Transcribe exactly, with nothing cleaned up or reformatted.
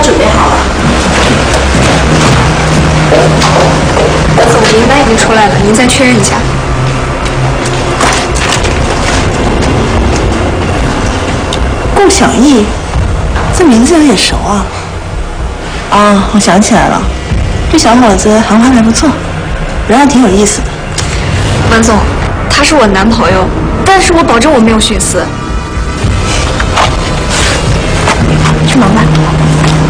准备好了。 总名单已经出来了，您再确认一下。 顾小艺，这名字有点熟啊。啊，我想起来了，这小伙子航拍还不错，人还挺有意思的。 万总，他是我男朋友，但是我保证我没有徇私。 去忙吧。